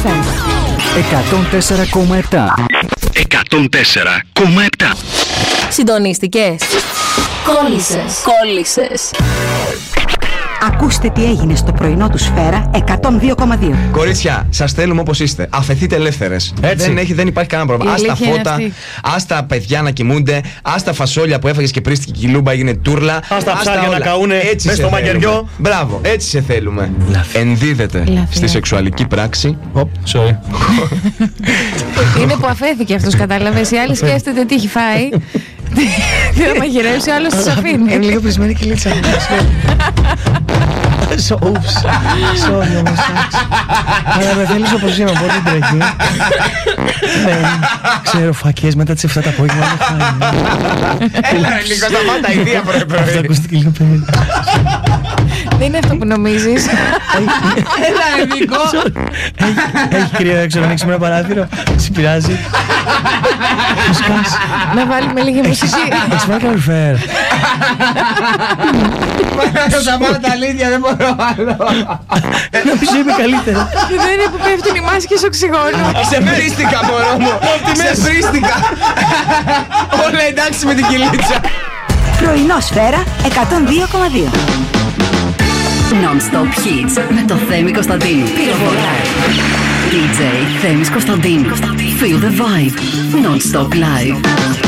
FM 104,7. 104,7. Συντονίστηκες? Κόλλησες. Ακούστε τι έγινε στο πρωινό του Σφαίρα 102,2. Κορίτσια, σας θέλουμε όπως είστε. Αφαιθείτε ελεύθερες. Δεν υπάρχει κανένα πρόβλημα. Ας τα φώτα, ας τα παιδιά να κοιμούνται, ας τα φασόλια που έφαγες και πρίστηκε και η λούμπα έγινε τούρλα. Ας τα ψάρια να καούνε μες στο μαγειριό. Μπράβο, έτσι σε θέλουμε. Ενδίδεται στη σεξουαλική πράξη. Sorry. Είναι που αφέθηκε αυτός, κατάλαβες. Οι άλλοι σκέφτεται τι έχει φάει. Τι θα μαγειρεύσει, ο άλλος τους αφήνει. Λίγο πρισμένη κυλίτσα. Sorry όμως, αλλά με θέλεις όπως είμαι, πότε τρέχει. Ξέρω, φακές μετά τις 7 το απόγευμα δεν χάνει. Έλα λίγο, σταμάτα, ιδέα πρωί. Αυτό ακούστηκε λίγο παιδί. Δεν είναι αυτό που νομίζεις. Έλα Νίκο. Έχει κρύο έξω, να ανοίξουμε ένα παράθυρο. Σε πειράζει. Να βάλουμε λίγη μουσική. Έχεις βάλει καλοφέρ. Σταμάτα, αλήθεια, δεν μπορώ άλλο. Νομίζω είμαι καλύτερα. Δεν είναι που πέφτουν οι μάσκες οξυγόνου. Ξεφρίστηκα, μωρό μου. Ξεφρίστηκα. Όλα εντάξει με την κυλίτσα. Πρωινό Σφαίρα 102,2. Non-stop hits με το Θέμη Κωνσταντίνου. Πυροβολάει. DJ Θέμης Κωνσταντίνου. Feel the vibe. Non-stop live.